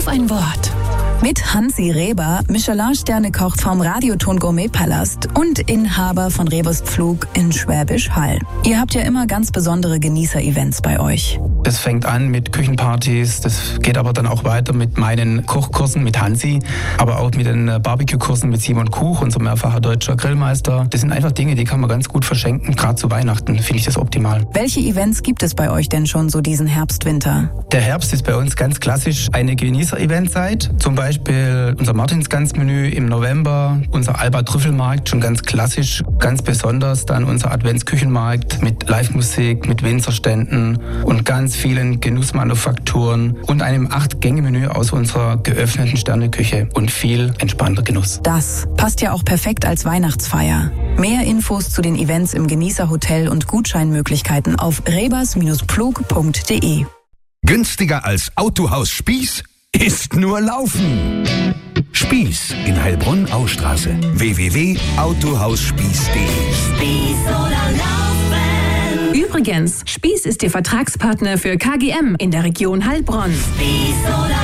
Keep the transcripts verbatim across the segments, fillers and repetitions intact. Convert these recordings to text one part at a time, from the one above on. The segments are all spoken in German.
auf ein Wort. Mit Hansi Reber, Michelin-Sterne-Koch vom Radioton Gourmet-Palast und Inhaber von Rebers Pflug in Schwäbisch Hall. Ihr habt ja immer ganz besondere Genießer-Events bei euch. Das fängt an mit Küchenpartys, das geht aber dann auch weiter mit meinen Kochkursen mit Hansi, aber auch mit den Barbecue-Kursen mit Simon Kuch, unser mehrfacher deutscher Grillmeister. Das sind einfach Dinge, die kann man ganz gut verschenken, gerade zu Weihnachten finde ich das optimal. Welche Events gibt es bei euch denn schon so diesen Herbst, Winter? Der Herbst ist bei uns ganz klassisch eine Genießer-Eventzeit, zum Beispiel Beispiel unser Martinsgans-Menü im November, unser Alba-Trüffelmarkt, schon ganz klassisch, ganz besonders dann unser Adventsküchenmarkt mit Live-Musik, mit Winzerständen und ganz vielen Genussmanufakturen und einem acht-Gänge-Menü aus unserer geöffneten Sterneküche und viel entspannter Genuss. Das passt ja auch perfekt als Weihnachtsfeier. Mehr Infos zu den Events im Genießerhotel und Gutscheinmöglichkeiten auf rebers Pflug punkt de. Günstiger als Autohaus Spieß ist nur Laufen. Spieß in Heilbronn-Austraße. w w w punkt autohausspieß punkt de. Spieß oder Laufen. Übrigens, Spieß ist Ihr Vertragspartner für K G M in der Region Heilbronn. Spieß oder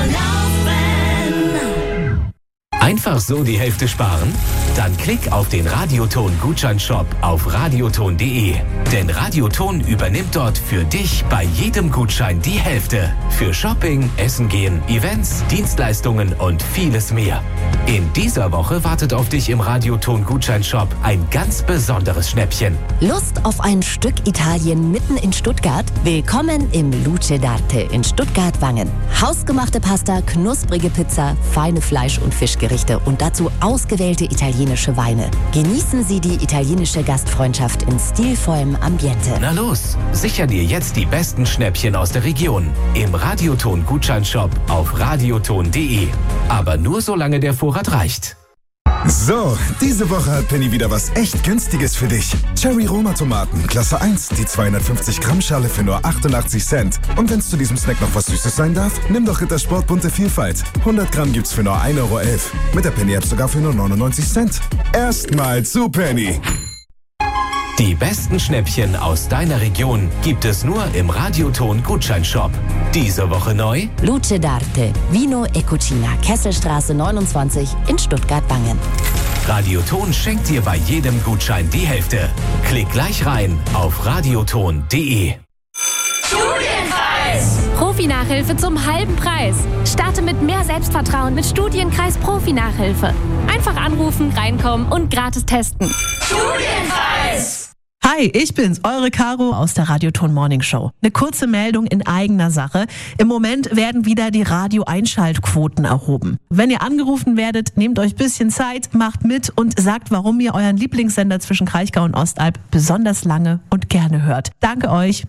Laufen. Einfach so die Hälfte sparen? Dann klick auf den Radioton-Gutscheinshop auf radioton punkt de. Denn Radioton übernimmt dort für dich bei jedem Gutschein die Hälfte. Für Shopping, Essen gehen, Events, Dienstleistungen und vieles mehr. In dieser Woche wartet auf dich im Radioton-Gutscheinshop ein ganz besonderes Schnäppchen. Lust auf ein Stück Italien mitten in Stuttgart? Willkommen im Luce d'Arte in Stuttgart-Wangen. Hausgemachte Pasta, knusprige Pizza, feine Fleisch- und Fischgerichte und dazu ausgewählte italienische Weine. Genießen Sie die italienische Gastfreundschaft in stilvollem Ambiente. Na los, sicher dir jetzt die besten Schnäppchen aus der Region im Radioton-Gutscheinshop auf radioton punkt de. Aber nur solange der Vorrat reicht. So, diese Woche hat Penny wieder was echt Günstiges für dich. Cherry Roma Tomaten, Klasse eins, die zweihundertfünfzig Gramm Schale für nur achtundachtzig Cent. Und wenn es zu diesem Snack noch was Süßes sein darf, nimm doch Rittersport bunte Vielfalt. hundert Gramm gibt's für nur ein Euro elf. Mit der Penny-App sogar für nur neunundneunzig Cent. Erstmal zu Penny. Die besten Schnäppchen aus deiner Region gibt es nur im Radioton-Gutscheinshop. Diese Woche neu: Luce d'Arte, Vino e Cucina, Kesselstraße neunundzwanzig in Stuttgart-Wangen. Radioton schenkt dir bei jedem Gutschein die Hälfte. Klick gleich rein auf radioton punkt de. Studienkreis. Profi-Nachhilfe zum halben Preis. Starte mit mehr Selbstvertrauen mit Studienkreis Profi-Nachhilfe. Einfach anrufen, reinkommen und gratis testen. Studienkreis. Hi, ich bin's, eure Caro aus der Radioton Morning Show. Eine kurze Meldung in eigener Sache. Im Moment werden wieder die Radio-Einschaltquoten erhoben. Wenn ihr angerufen werdet, nehmt euch ein bisschen Zeit, macht mit und sagt, warum ihr euren Lieblingssender zwischen Kraichgau und Ostalb besonders lange und gerne hört. Danke euch.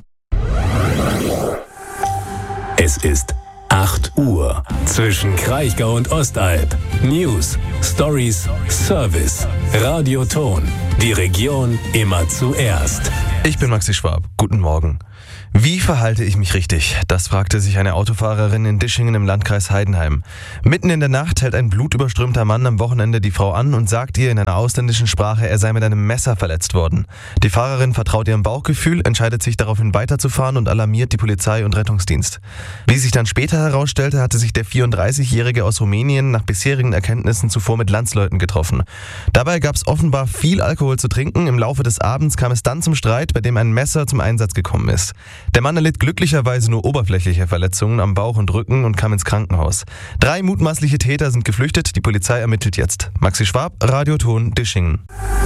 Es ist acht Uhr. Zwischen Kraichgau und Ostalb. News, Stories, Service. Radioton. Die Region immer zuerst. Ich bin Maxi Schwab. Guten Morgen. Wie verhalte ich mich richtig? Das fragte sich eine Autofahrerin in Dischingen im Landkreis Heidenheim. Mitten in der Nacht hält ein blutüberströmter Mann am Wochenende die Frau an und sagt ihr in einer ausländischen Sprache, er sei mit einem Messer verletzt worden. Die Fahrerin vertraut ihrem Bauchgefühl, entscheidet sich daraufhin weiterzufahren und alarmiert die Polizei und Rettungsdienst. Wie sich dann später herausstellte, hatte sich der vierunddreißigjährige aus Rumänien nach bisherigen Erkenntnissen zuvor mit Landsleuten getroffen. Dabei gab es offenbar viel Alkohol zu trinken. Im Laufe des Abends kam es dann zum Streit, bei dem ein Messer zum Einsatz gekommen ist. Der Mann erlitt glücklicherweise nur oberflächliche Verletzungen am Bauch und Rücken und kam ins Krankenhaus. Drei mutmaßliche Täter sind geflüchtet, die Polizei ermittelt jetzt. Maxi Schwab, Radioton Dischingen.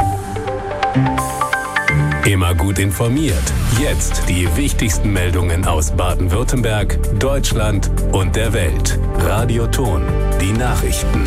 Immer gut informiert. Jetzt die wichtigsten Meldungen aus Baden-Württemberg, Deutschland und der Welt. Radioton, die Nachrichten.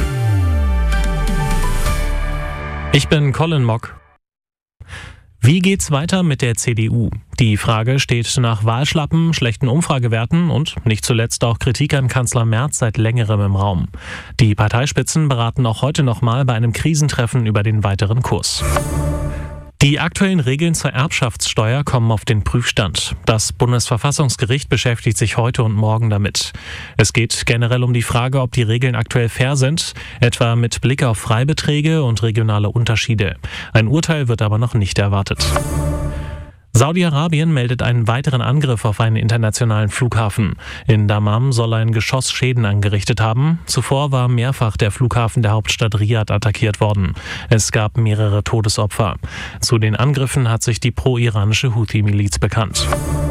Ich bin Colin Mock. Wie geht's weiter mit der C D U? Die Frage steht nach Wahlschlappen, schlechten Umfragewerten und nicht zuletzt auch Kritik an Kanzler Merz seit längerem im Raum. Die Parteispitzen beraten auch heute nochmal bei einem Krisentreffen über den weiteren Kurs. Die aktuellen Regeln zur Erbschaftssteuer kommen auf den Prüfstand. Das Bundesverfassungsgericht beschäftigt sich heute und morgen damit. Es geht generell um die Frage, ob die Regeln aktuell fair sind, etwa mit Blick auf Freibeträge und regionale Unterschiede. Ein Urteil wird aber noch nicht erwartet. Saudi-Arabien meldet einen weiteren Angriff auf einen internationalen Flughafen. In Dammam soll ein Geschoss Schäden angerichtet haben. Zuvor war mehrfach der Flughafen der Hauptstadt Riad attackiert worden. Es gab mehrere Todesopfer. Zu den Angriffen hat sich die pro-iranische Houthi-Miliz bekannt.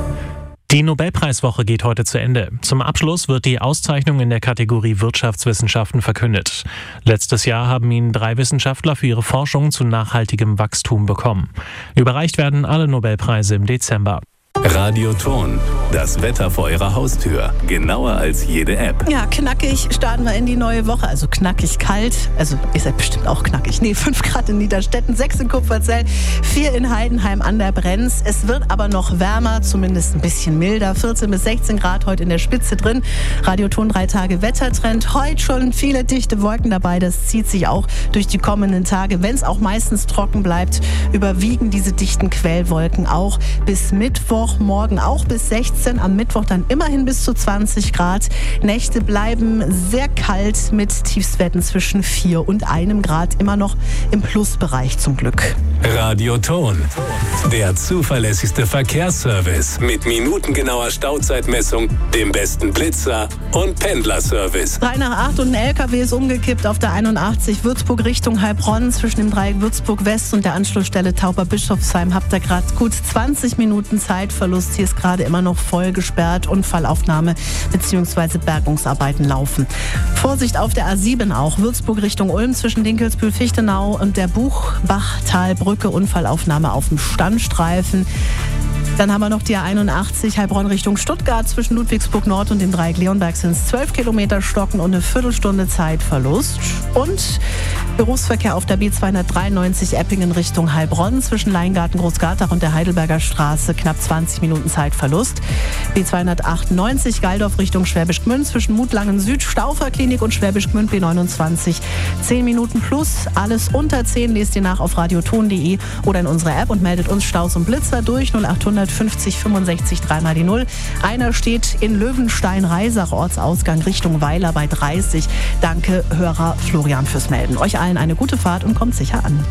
Die Nobelpreiswoche geht heute zu Ende. Zum Abschluss wird die Auszeichnung in der Kategorie Wirtschaftswissenschaften verkündet. Letztes Jahr haben ihn drei Wissenschaftler für ihre Forschung zu nachhaltigem Wachstum bekommen. Überreicht werden alle Nobelpreise im Dezember. Radioton, das Wetter vor Ihrer Haustür. Genauer als jede App. Ja, knackig starten wir in die neue Woche. Also knackig kalt. Also ihr seid bestimmt auch knackig. Nee, fünf Grad in Niederstetten, sechs in Kupferzell, vier in Heidenheim an der Brenz. Es wird aber noch wärmer, zumindest ein bisschen milder. vierzehn bis sechzehn Grad heute in der Spitze drin. Radioton drei Tage Wettertrend. Heute schon viele dichte Wolken dabei. Das zieht sich auch durch die kommenden Tage. Wenn es auch meistens trocken bleibt, überwiegen diese dichten Quellwolken auch bis Mittwoch. Morgen auch bis sechzehn, am Mittwoch dann immerhin bis zu zwanzig Grad. Nächte bleiben sehr kalt mit Tiefstwerten zwischen vier und einem Grad, immer noch im Plusbereich zum Glück. Radioton, der zuverlässigste Verkehrsservice mit minutengenauer Stauzeitmessung, dem besten Blitzer und Pendlerservice. drei nach acht und ein L K W ist umgekippt auf der einundachtzig Würzburg Richtung Heilbronn. Zwischen dem Dreieck Würzburg West und der Anschlussstelle Tauber-Bischofsheim habt ihr gerade gut zwanzig Minuten Zeitverlust. Hier ist gerade immer noch voll gesperrt. Unfallaufnahme bzw. Bergungsarbeiten laufen. Vorsicht auf der A sieben auch. Würzburg Richtung Ulm zwischen Dinkelsbühl-Fichtenau und der Buchbachtalbrücke. Unfallaufnahme auf dem Standstreifen. Dann haben wir noch die A einundachtzig Heilbronn Richtung Stuttgart. Zwischen Ludwigsburg Nord und dem Dreieck Leonberg sind es zwölf Kilometer Stocken und eine Viertelstunde Zeitverlust. Und Berufsverkehr auf der B zweihundertdreiundneunzig Eppingen Richtung Heilbronn. Zwischen Leingarten, Großgartach und der Heidelberger Straße knapp zwanzig Minuten Zeitverlust. B zweihundertachtundneunzig Galdorf Richtung Schwäbisch Gmünd. Zwischen Mutlangen Süd, Stauferklinik und Schwäbisch Gmünd B neunundzwanzig. zehn Minuten plus. Alles unter zehn lest ihr nach auf radioton punkt de oder in unserer App und meldet uns Staus und Blitzer durch null achthundert fünfzig fünfundsechzig dreimal die null. Einer steht in Löwenstein-Reisach, Ortsausgang Richtung Weiler bei dreißig. Danke, Hörer Florian, fürs Melden. Euch allen eine gute Fahrt und kommt sicher an.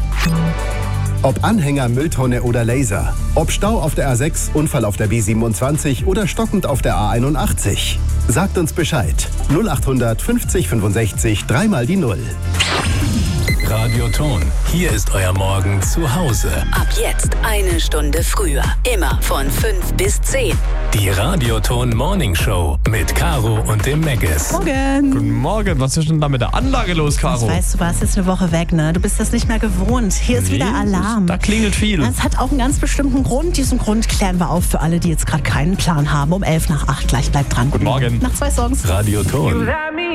Ob Anhänger, Mülltonne oder Laser. Ob Stau auf der A sechs, Unfall auf der B siebenundzwanzig oder stockend auf der A einundachtzig. Sagt uns Bescheid. null achthundert fünfzig fünfundsechzig dreimal die null. Radioton, hier ist euer Morgen zu Hause. Ab jetzt eine Stunde früher. Immer von fünf bis zehn. Die Radioton Morning Show mit Caro und dem Meggis. Morgen. Guten Morgen. Was ist denn da mit der Anlage los, Caro? Das weißt du, warst jetzt eine Woche weg, ne? Du bist das nicht mehr gewohnt. Hier ist Nee, wieder Alarm. Da klingelt viel. Es hat auch einen ganz bestimmten Grund. Diesen Grund klären wir auf für alle, die jetzt gerade keinen Plan haben. Um elf nach acht gleich. Bleibt dran. Guten Morgen. Nach zwei Songs. Radioton.